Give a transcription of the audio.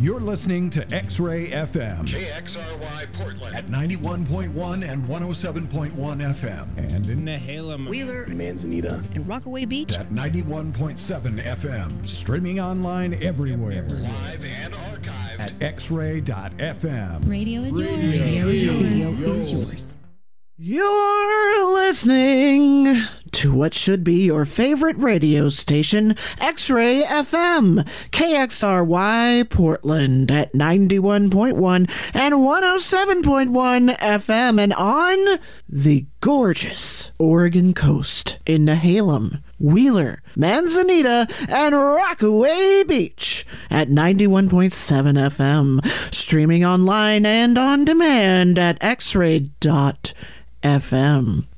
You're listening to X-Ray FM. KXRY Portland. At 91.1 and 107.1 FM. And in Nehalem, Wheeler, Manzanita, and Rockaway Beach. At 91.7 FM. Streaming online everywhere. Live and archived. At xray.fm. Radio is yours. Radio is yours. You're listening to what should be your favorite radio station, X-Ray FM, KXRY Portland at 91.1 and 107.1 FM, and on the gorgeous Oregon coast in Nehalem, Wheeler, Manzanita, and Rockaway Beach at 91.7 FM, streaming online and on demand at xray.fm.